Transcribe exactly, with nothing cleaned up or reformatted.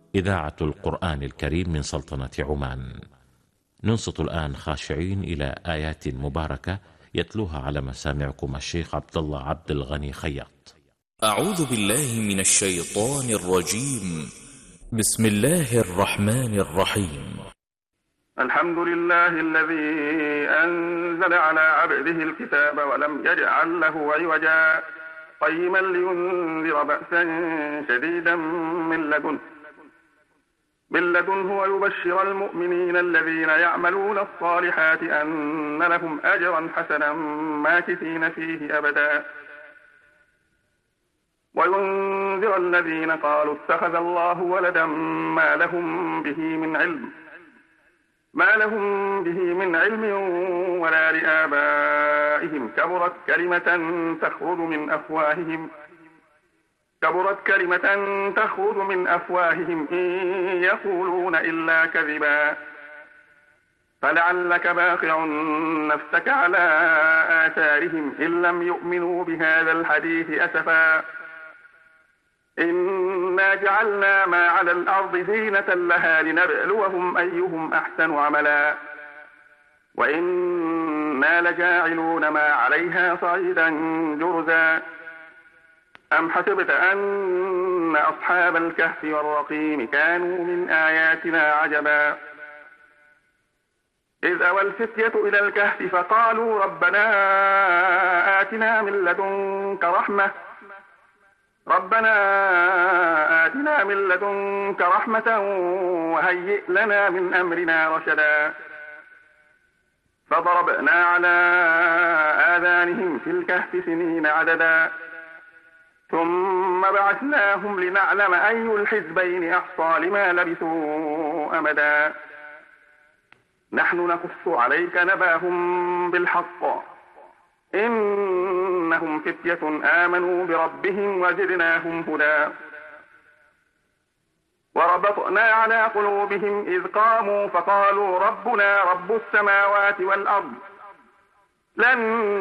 إذاعة القرآن الكريم من سلطنة عمان. ننصت الآن خاشعين إلى آيات مباركة يتلوها على مسامعكم الشيخ عبد الله عبد الغني خياط. أعوذ بالله من الشيطان الرجيم. بسم الله الرحمن الرحيم. الحمد لله الذي أنزل على عبده الكتاب ولم يجعل له عوجا قيما لينذر بأسا شديدا من لدنه من لدنه ويبشر المؤمنين الذين يعملون الصالحات أن لهم أجرا حسنا ماكثين فيه أبدا وينذر الذين قالوا اتخذ الله ولدا ما لهم به من علم ما لهم به من علم ولا لآبائهم كبرت كلمة تخرج من أفواههم كبرت كلمة تخرج من أفواههم إن يقولون إلا كذبا فلعلك باخع نفسك على آثارهم إن لم يؤمنوا بهذا الحديث أسفا إنا جعلنا ما على الأرض زينة لها لنبلوهم أيهم أحسن عملا وإنا لجاعلون ما عليها صعيدا جرزا أم حسبت أن أصحاب الكهف والرقيم كانوا من آياتنا عجبا إذ أوى الفتية إلى الكهف فقالوا ربنا آتنا من لدنك رحمة ربنا آتنا من لدنك رحمة وهيئ لنا من أمرنا رشدا فضربنا على آذانهم في الكهف سنين عددا ثم بعثناهم لنعلم أي الحزبين أحصى لما لبثوا أمدا نحن نقص عليك نباهم بالحق إنهم فتية آمنوا بربهم وزدناهم هدى وربطنا على قلوبهم إذ قاموا فقالوا ربنا رب السماوات والأرض لن